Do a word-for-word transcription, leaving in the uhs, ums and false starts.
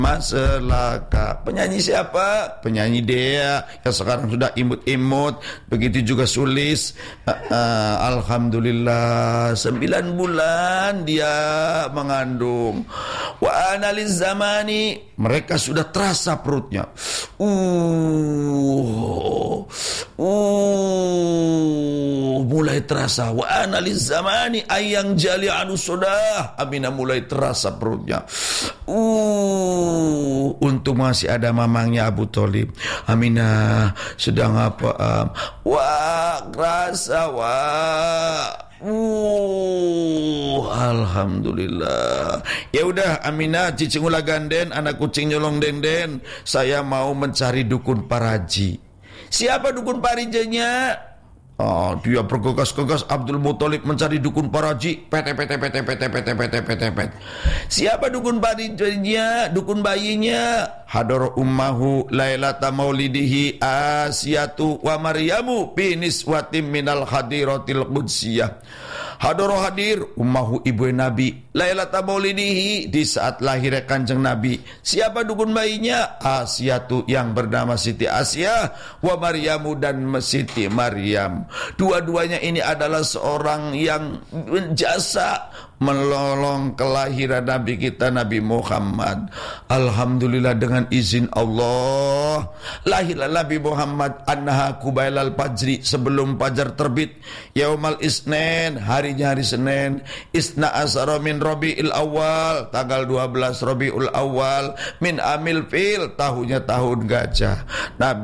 Maselaka. Penyanyi siapa? Penyanyi Dea yang sekarang sudah imut-imut. Begitu juga Sulis. uh, uh, Alhamdulillah, sembilan bulan dia mengandung. Wa analiz zamani, mereka sudah terasa perutnya. Uh, uh, mulai terasa. Wa analiz zamani ayang jali anu sodah. Aminah mulai terasa perutnya. Uh, untung masih ada mamangnya Abu Thalib. Aminah sedang apa? Um, wah, rasa wah. Uh, Alhamdulillah. Ya udah Aminah cicing ulah ganden, anak kucing nyolong denden. Saya mau mencari dukun paraji. Siapa dukun parajinya? Oh, dia bergegas-gegas. Abdul Muthalib mencari dukun paraji. Pete pete pete pete pete pete pete pete. Siapa dukun parajinya? Dukun bayinya. Hadar ummahu lailata maulidihi Asiyatu wa Maryamu biniswatim minal hadiratil qudsiyah. Hadaro hadir ummahu ibu Nabi lailata maulidihi, di saat lahirnya Kanjeng Nabi. Siapa dukun bayinya? Asiyatu, yang bernama Siti Asia, wa Maryamu, dan Siti Maryam. Dua-duanya ini adalah seorang yang menjasa menolong kelahiran Nabi kita Nabi Muhammad. Alhamdulillah, dengan izin Allah lahirlah Nabi Muhammad anha kubailal fajri, sebelum fajar terbit, yaumal isnin, harinya hari Senin, isna asara min Rabiul Awal, tanggal dua belas Rabiul Awal, min amil fil, tahunnya tahun gajah. Nabi